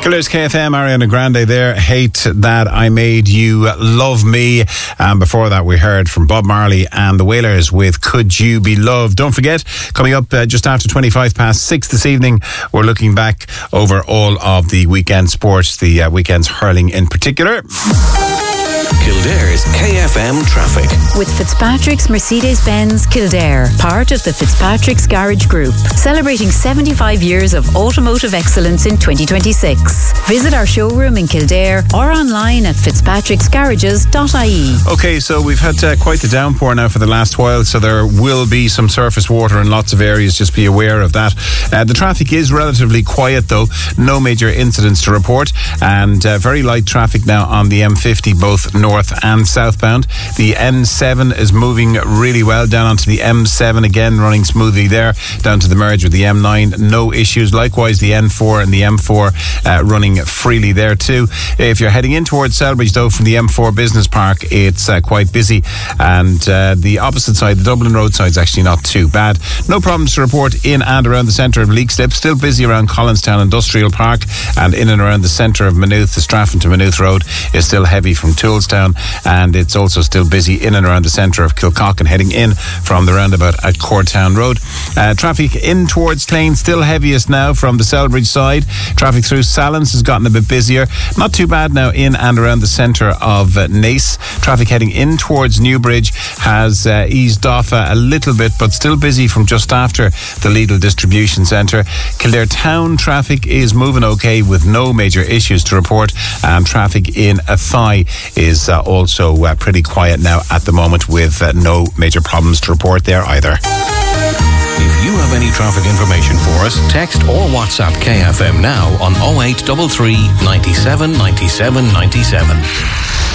Killers KFM, Ariana Grande there. Hate That I Made You Love Me. And before that, we heard from Bob Marley and the Wailers with Could You Be Loved. Don't forget, coming up just after 6:25 this evening, we're looking back over all of the weekend sports, the weekend's hurling in particular. Kildare's KFM traffic. With Fitzpatrick's Mercedes-Benz Kildare, part of the Fitzpatrick's Garage Group, celebrating 75 years of automotive excellence in 2026. Visit our showroom in Kildare or online at fitzpatricksgarages.ie. Okay, so we've had quite the downpour now for the last while, so there will be some surface water in lots of areas. Just be aware of that. The traffic is relatively quiet though. No major incidents to report, and very light traffic now on the M50, both north and southbound. The N7 is moving really well down onto the M7 again, running smoothly there, down to the merge with the M9. No issues. Likewise, the N4 and the M4 running freely there too. If you're heading in towards Selbridge though, from the M4 Business Park, it's quite busy, and the opposite side, the Dublin Road side, is actually not too bad. No problems to report in and around the centre of Leixlip. Still busy around Collinstown Industrial Park, and in and around the centre of Maynooth. The Strafford to Maynooth Road is still heavy from Toolstown, and it's also still busy in and around the centre of Kilcock and heading in from the roundabout at Courtown Road. Traffic in towards Clane still heaviest now from the Selbridge side. Traffic through Sallins has gotten a bit busier. Not too bad now in and around the centre of Naas. Traffic heading in towards Newbridge has eased off a little bit, but still busy from just after the Lidl distribution centre. Kildare town traffic is moving okay with no major issues to report, and traffic in Athy is also pretty quiet now at the moment, with no major problems to report there either. If you have any traffic information for us, text or WhatsApp KFM now on 0833 97 97 97.